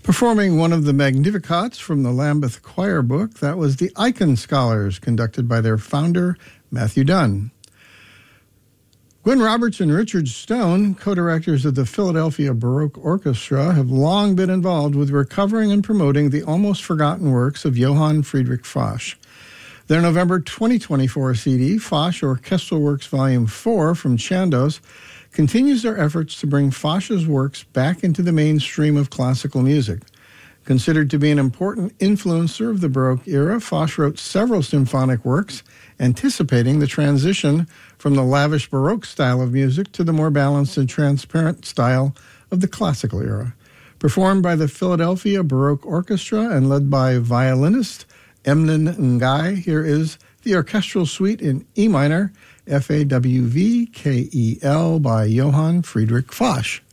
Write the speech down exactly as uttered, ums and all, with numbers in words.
Performing one of the Magnificats from the Lambeth Choir book, that was the Icon Scholars, conducted by their founder, Matthew Dunn. Gwen Roberts and Richard Stone, co-directors of the Philadelphia Baroque Orchestra, have long been involved with recovering and promoting the almost forgotten works of Johann Friedrich Foch. Their November twenty twenty-four C D, Foch Orchestral Works Volume four from Chandos, continues their efforts to bring Foch's works back into the mainstream of classical music. Considered to be an important influencer of the Baroque era, Foch wrote several symphonic works anticipating the transition from the lavish Baroque style of music to the more balanced and transparent style of the classical era. Performed by the Philadelphia Baroque Orchestra and led by violinist Emnen Ngai, here is the orchestral suite in E minor, F A W V K E L by Johann Friedrich Foch.